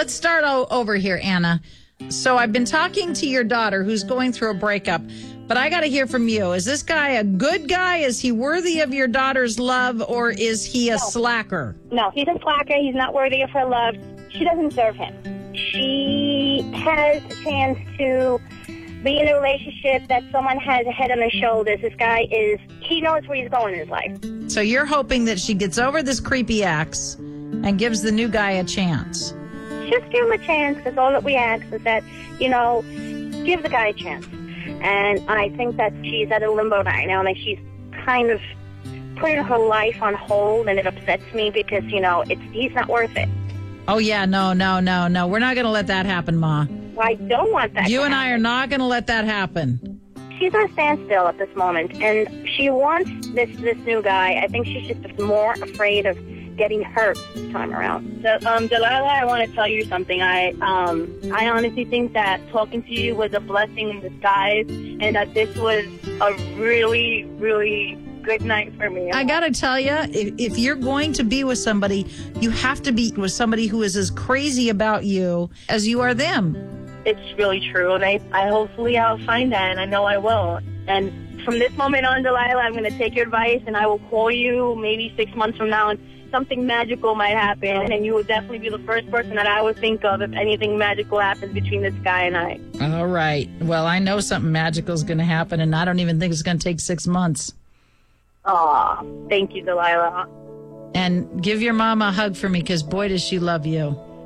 let's start over here, Anna. So I've been talking to your daughter who's going through a breakup, but I got to hear from you. Is this guy a good guy? Is he worthy of your daughter's love, or is he a slacker? No, he's a slacker. He's not worthy of her love. She doesn't deserve him. She has a chance to be in a relationship that someone has a head on their shoulders. This guy he knows where he's going in his life. So you're hoping that she gets over this creepy ex and gives the new guy a chance. Just give him a chance, because all that we ask is that, give the guy a chance. And I think that she's at a limbo right now, and she's kind of putting her life on hold, and it upsets me because, he's not worth it. Oh, yeah, no. We're not going to let that happen, Ma. I don't want that. You and I are not going to let that happen. She's on a standstill at this moment, and she wants this new guy. I think she's just more afraid of getting hurt this time around. So, Delilah, I want to tell you something. I honestly think that talking to you was a blessing in disguise, and that this was a really, really good night for me. I got to tell you, if you're going to be with somebody, you have to be with somebody who is as crazy about you as you are them. It's really true, and I hopefully I'll find that, and I know I will. And from this moment on, Delilah, I'm going to take your advice, and I will call you maybe 6 months from now, and something magical might happen, and you will definitely be the first person that I would think of if anything magical happens between this guy and I. All right. Well, I know something magical is going to happen, and I don't even think it's going to take 6 months. Aw, thank you, Delilah. And give your mama a hug for me, because boy, does she love you.